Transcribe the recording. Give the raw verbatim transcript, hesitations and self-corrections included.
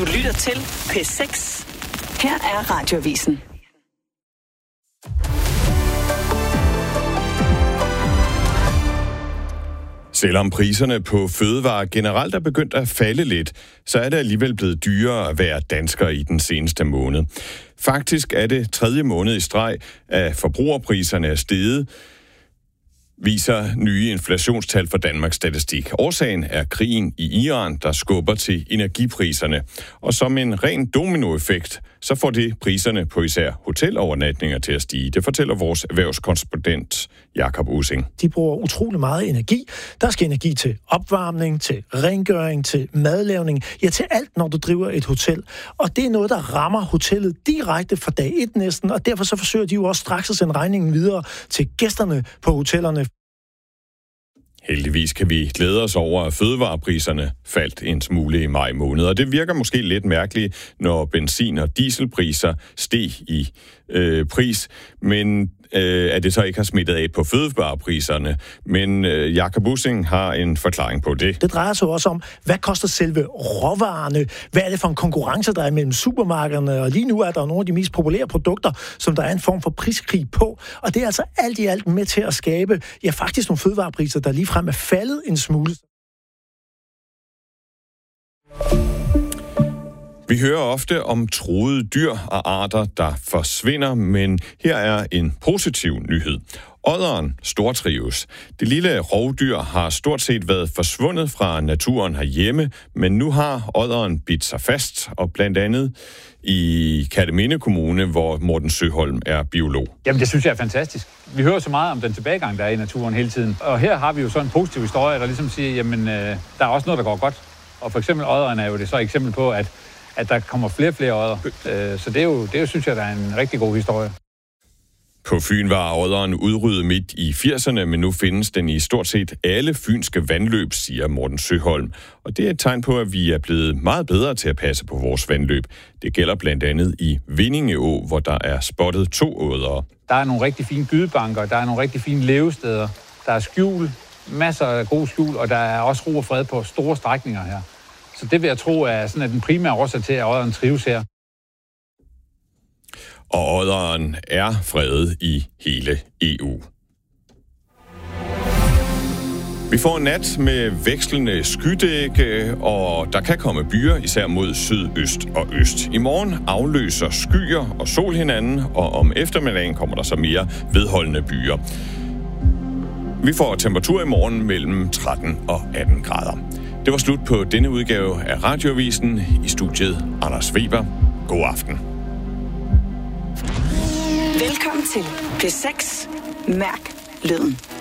Du lytter til P seks. Her er Radioavisen. Selvom priserne på fødevarer generelt er begyndt at falde lidt, så er det alligevel blevet dyrere at være dansker i den seneste måned. Faktisk er det tredje måned i streg, at forbrugerpriserne er steget, viser nye inflationstal fra Danmarks Statistik. Årsagen er krigen i Iran, der skubber til energipriserne. Og som en ren dominoeffekt, så får det priserne på især hotelovernatninger til at stige. Det fortæller vores erhvervskorrespondent Jakob Ussing. De bruger utrolig meget energi. Der skal energi til opvarmning, til rengøring, til madlavning, ja til alt, når du driver et hotel. Og det er noget, der rammer hotellet direkte fra dag et næsten, og derfor så forsøger de jo også straks at sende regningen videre til gæsterne på hotellerne. Heldigvis kan vi glæde os over, at fødevarepriserne faldt en smule i maj måned. Og det virker måske lidt mærkeligt, når benzin- og dieselpriser steg i øh, pris, men øh, at det så ikke har smittet af på fødevarepriserne. Men øh, Jakob Ussing har en forklaring på det. Det drejer sig også om, hvad koster selve råvarerne? Hvad er det for en konkurrence, der er mellem supermarkederne? Og lige nu er der nogle af de mest populære produkter, som der er en form for priskrig på. Og det er altså alt i alt med til at skabe, ja faktisk nogle fødevarepriser, der ligefrem er faldet en smule. Vi hører ofte om truede dyr og arter, der forsvinder, men her er en positiv nyhed. Odderen stortrives. Det lille rovdyr har stort set været forsvundet fra naturen herhjemme, men nu har odderen bidt sig fast, og blandt andet i Kerteminde Kommune, hvor Morten Søholm er biolog. Jamen det synes jeg er fantastisk. Vi hører så meget om den tilbagegang, der er i naturen hele tiden. Og her har vi jo så en positiv historie, der ligesom siger, jamen øh, der er også noget, der går godt. Og for eksempel odderen er jo det så et eksempel på, at, at der kommer flere og flere odder. Øh, så det er, jo, det er jo, synes jeg, der er en rigtig god historie. På Fyn var odderen udryddet midt i firserne, men nu findes den i stort set alle fynske vandløb, siger Morten Søholm. Og det er et tegn på, at vi er blevet meget bedre til at passe på vores vandløb. Det gælder blandt andet i Vindingeå, hvor der er spottet to oddere. Der er nogle rigtig fine gydebanker, der er nogle rigtig fine levesteder, der er skjul, masser af gode skjul, og der er også ro og fred på store strækninger her. Så det vil jeg tro er sådan, at den primære årsag til, at odderen trives her. Og odderen er fredet i hele E U. Vi får en nat med vekslende skydække, og der kan komme byer, især mod sydøst og øst. I morgen afløser skyer og sol hinanden, og om eftermiddagen kommer der så mere vedholdende byer. Vi får temperatur i morgen mellem tretten og atten grader. Det var slut på denne udgave af Radioavisen. I studiet Anders Weber. God aften. Velkommen til P seks. Mærk lyden.